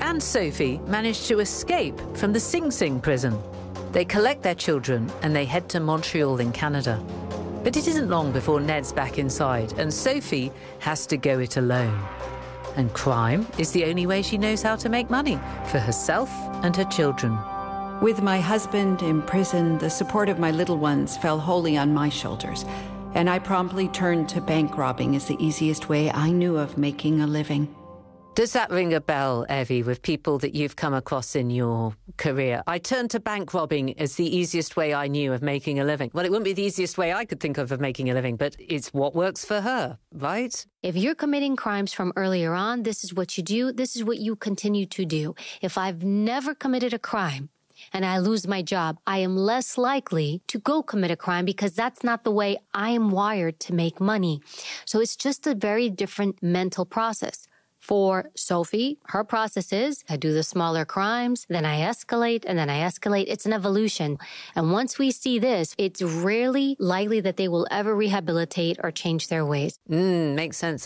and Sophie manage to escape from the Sing Sing prison. They collect their children and they head to Montreal in Canada. But it isn't long before Ned's back inside and Sophie has to go it alone. And crime is the only way she knows how to make money for herself and her children. With my husband in prison, the support of my little ones fell wholly on my shoulders, and I promptly turned to bank robbing as the easiest way I knew of making a living. Does that ring a bell, Evie, with people that you've come across in your career? I turned to bank robbing as the easiest way I knew of making a living. Well, it wouldn't be the easiest way I could think of making a living, but it's what works for her, right? If you're committing crimes from earlier on, this is what you do. This is what you continue to do. If I've never committed a crime and I lose my job, I am less likely to go commit a crime because that's not the way I am wired to make money. So it's just a very different mental process. For Sophie, her process is I do the smaller crimes, then I escalate, and then I escalate. It's an evolution. And once we see this, it's rarely likely that they will ever rehabilitate or change their ways. Makes sense.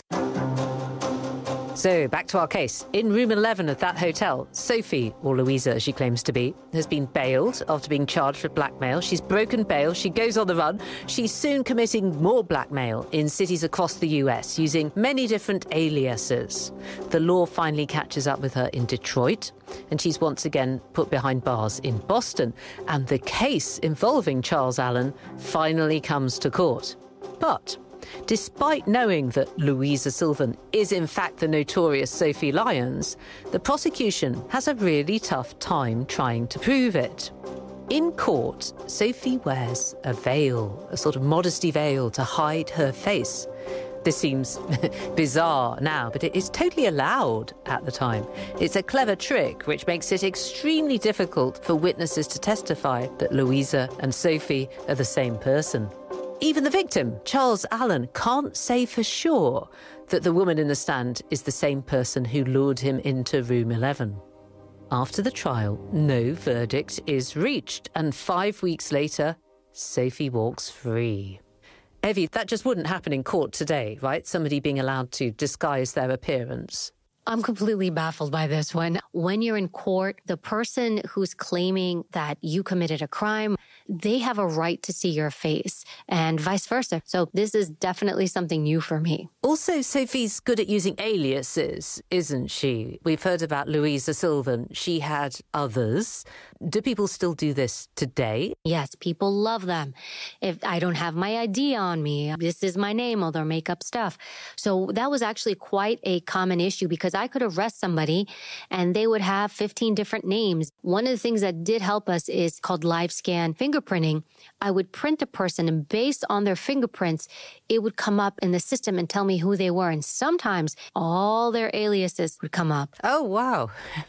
So, back to our case. In room 11 of that hotel, Sophie, or Louisa as she claims to be, has been bailed after being charged with blackmail. She's broken bail. She goes on the run. She's soon committing more blackmail in cities across the US using many different aliases. The law finally catches up with her in Detroit, and she's once again put behind bars in Boston. And the case involving Charles Allen finally comes to court. But despite knowing that Louisa Sylvan is in fact the notorious Sophie Lyons, the prosecution has a really tough time trying to prove it. In court, Sophie wears a veil, a sort of modesty veil to hide her face. This seems bizarre now, but it is totally allowed at the time. It's a clever trick which makes it extremely difficult for witnesses to testify that Louisa and Sophie are the same person. Even the victim, Charles Allen, can't say for sure that the woman in the stand is the same person who lured him into room 11. After the trial, no verdict is reached, and 5 weeks later, Sophie walks free. Evie, that just wouldn't happen in court today, right? Somebody being allowed to disguise their appearance. I'm completely baffled by this one. When you're in court, the person who's claiming that you committed a crime, they have a right to see your face and vice versa. So this is definitely something new for me. Also, Sophie's good at using aliases, isn't she? We've heard about Louisa Sylvan. She had others. Do people still do this today? Yes, people love them. If I don't have my ID on me, this is my name, or they'll make up stuff. So that was actually quite a common issue because I could arrest somebody and they would have 15 different names. One of the things that did help us is called live scan fingerprinting. I would print a person and based on their fingerprints, it would come up in the system and tell me who they were. And sometimes all their aliases would come up. Oh, wow.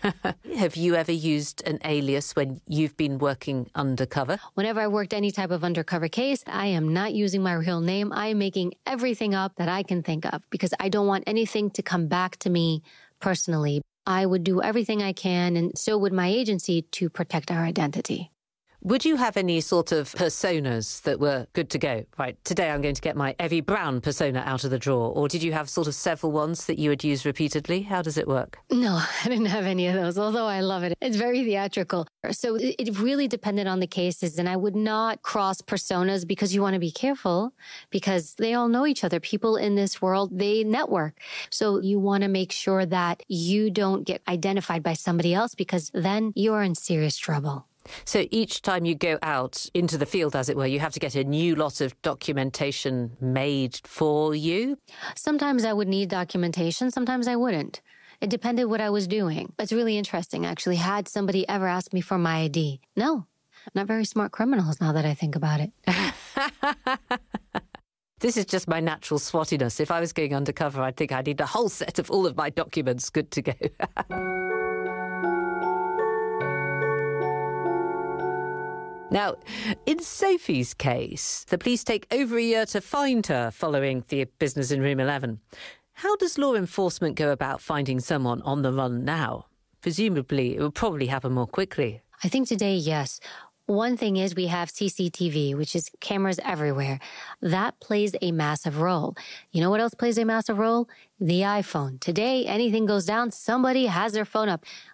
Have you ever used an alias when you've been working undercover? Whenever I worked any type of undercover case, I am not using my real name. I am making everything up that I can think of because I don't want anything to come back to me personally. I would do everything I can, and so would my agency, to protect our identity. Would you have any sort of personas that were good to go? Right, today I'm going to get my Evie Brown persona out of the drawer. Or did you have sort of several ones that you would use repeatedly? How does it work? No, I didn't have any of those, although I love it. It's very theatrical. So it really depended on the cases, and I would not cross personas because you want to be careful because they all know each other. People in this world, they network. So you want to make sure that you don't get identified by somebody else because then you're in serious trouble. So each time you go out into the field, as it were, you have to get a new lot of documentation made for you? Sometimes I would need documentation, sometimes I wouldn't. It depended what I was doing. It's really interesting, actually. Had somebody ever asked me for my ID? No, not very smart criminals now that I think about it. This is just my natural swottiness. If I was going undercover, I'd think I need a whole set of all of my documents good to go. Now, in Sophie's case, the police take over a year to find her following the business in room 11. How does law enforcement go about finding someone on the run now? Presumably, it will probably happen more quickly. I think today, yes. One thing is we have CCTV, which is cameras everywhere. That plays a massive role. You know what else plays a massive role? The iPhone. Today, anything goes down, somebody has their phone up.